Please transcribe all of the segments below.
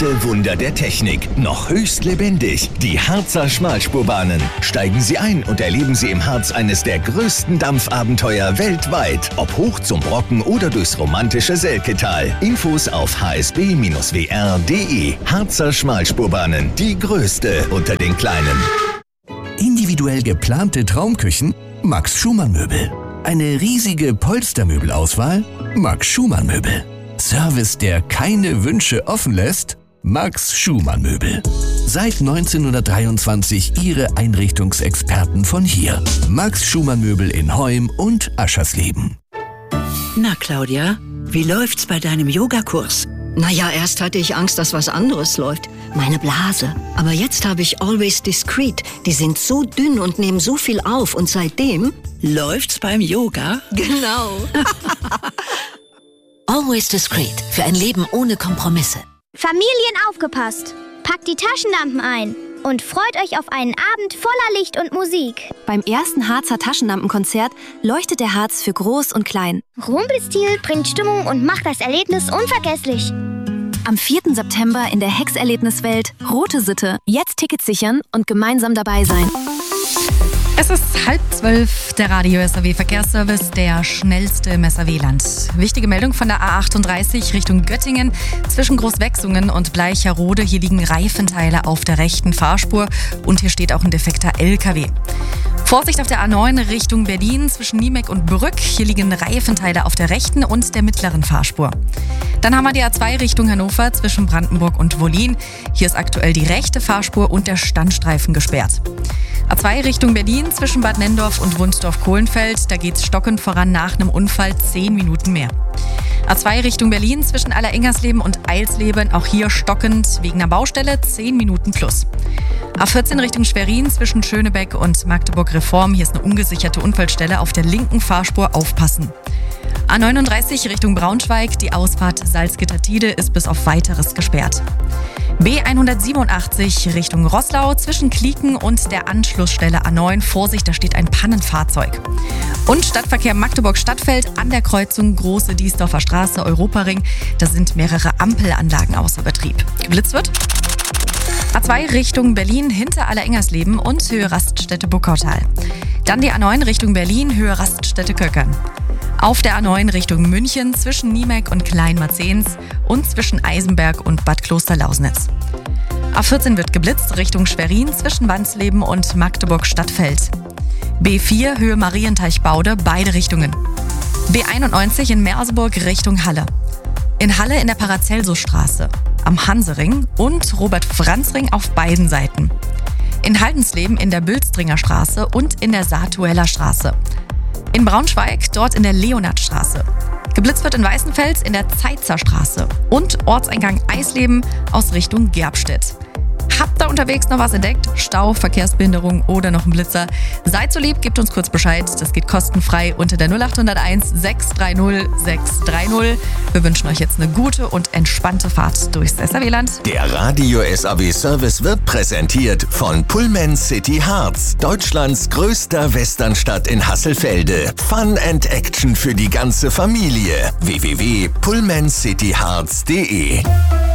echte Wunder der Technik, noch höchst lebendig. Die Harzer Schmalspurbahnen. Steigen Sie ein und erleben Sie im Harz eines der größten Dampfabenteuer weltweit. Ob hoch zum Brocken oder durchs romantische Selketal. Infos auf hsb-wr.de. Harzer Schmalspurbahnen, die größte unter den kleinen. Individuell geplante Traumküchen? Max Schumann Möbel. Eine riesige Polstermöbelauswahl? Max Schumann Möbel. Service, der keine Wünsche offen lässt? Max Schumann Möbel. Seit 1923 Ihre Einrichtungsexperten von hier. Max Schumann Möbel in Heum und Aschersleben. Na Claudia, wie läuft's bei deinem Yogakurs? Naja, erst hatte ich Angst, dass was anderes läuft. Meine Blase. Aber jetzt habe ich Always Discreet. Die sind so dünn und nehmen so viel auf. Und seitdem... Läuft's beim Yoga? Genau. Always Discreet. Für ein Leben ohne Kompromisse. Familien aufgepasst! Packt die Taschenlampen ein und freut euch auf einen Abend voller Licht und Musik. Beim ersten Harzer Taschenlampenkonzert leuchtet der Harz für Groß und Klein. Rumpelstil bringt Stimmung und macht das Erlebnis unvergesslich. Am 4. September in der Hexerlebniswelt Rote Sitte. Jetzt Tickets sichern und gemeinsam dabei sein. Es ist 11:30, der Radio SAW Verkehrsservice, der schnellste im SAW-Land. Wichtige Meldung von der A38 Richtung Göttingen. Zwischen Großwechsungen und Bleicherode, hier liegen Reifenteile auf der rechten Fahrspur und hier steht auch ein defekter LKW. Vorsicht auf der A9 Richtung Berlin zwischen Niemeck und Brück. Hier liegen Reifenteile auf der rechten und der mittleren Fahrspur. Dann haben wir die A2 Richtung Hannover zwischen Brandenburg und Wollin. Hier ist aktuell die rechte Fahrspur und der Standstreifen gesperrt. A2 Richtung Berlin zwischen Bad Nenndorf und Wunsdorf-Kohlenfeld. Da geht's stockend voran nach einem Unfall 10 Minuten mehr. A2 Richtung Berlin zwischen Allerengersleben und Eilsleben. Auch hier stockend wegen einer Baustelle 10 Minuten plus. A14 Richtung Schwerin zwischen Schönebeck und Magdeburg-Reform. Hier ist eine ungesicherte Unfallstelle auf der linken Fahrspur. Aufpassen. A39 Richtung Braunschweig. Die Ausfahrt Salzgitter-Tide ist bis auf Weiteres gesperrt. B187 Richtung Roßlau zwischen Klieken und der Anschlussstelle A9. Vorsicht, da steht ein Pannenfahrzeug. Und Stadtverkehr Magdeburg-Stadtfeld an der Kreuzung Große Diesdorfer Straße, Europaring. Da sind mehrere Ampelanlagen außer Betrieb. Geblitzt wird. A2 Richtung Berlin hinter Allerengersleben und Höhe Raststätte Buckautal. Dann die A9 Richtung Berlin, Höhe Raststätte Köckern. Auf der A9 Richtung München zwischen Niemeck und Kleinmarzens und zwischen Eisenberg und Bad Klosterlausnitz. A14 wird geblitzt Richtung Schwerin zwischen Wansleben und Magdeburg-Stadtfeld. B4 Höhe Marienteich-Baude, beide Richtungen. B91 in Merseburg Richtung Halle. In Halle in der Paracelsus-Straße, am Hansering und Robert-Franz-Ring auf beiden Seiten. In Haldensleben in der Bülstringer Straße und in der Saatueller Straße. In Braunschweig, dort in der Leonardstraße. Geblitzt wird in Weißenfels in der Zeitzer Straße und Ortseingang Eisleben aus Richtung Gerbstedt. Habt ihr unterwegs noch was entdeckt? Stau, Verkehrsbehinderung oder noch ein Blitzer? Seid so lieb, gebt uns kurz Bescheid. Das geht kostenfrei unter der 0801 630 630. Wir wünschen euch jetzt eine gute und entspannte Fahrt durchs SAW-Land. Der Radio SAW Service wird präsentiert von Pullman City Harz, Deutschlands größter Westernstadt in Hasselfelde. Fun and Action für die ganze Familie. www.pullmancityharz.de.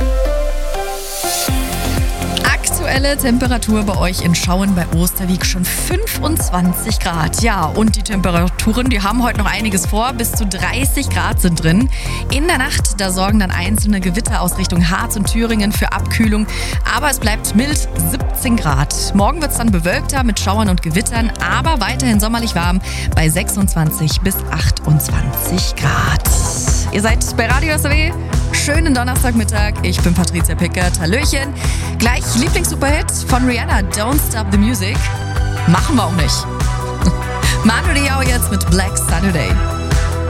Aktuelle Temperatur bei euch in Schauen bei Osterwiek schon 25 Grad. Ja, und die Temperaturen, die haben heute noch einiges vor. Bis zu 30 Grad sind drin. In der Nacht, da sorgen dann einzelne Gewitter aus Richtung Harz und Thüringen für Abkühlung. Aber es bleibt mild, 17 Grad. Morgen wird es dann bewölkter mit Schauern und Gewittern, aber weiterhin sommerlich warm bei 26 bis 28 Grad. Ihr seid bei Radio SAW. Schönen Donnerstagmittag. Ich bin Patricia Pickert. Hallöchen. Gleich Lieblings-Superhit von Rihanna, Don't Stop the Music. Machen wir auch nicht. Manu Diao jetzt mit Black Saturday.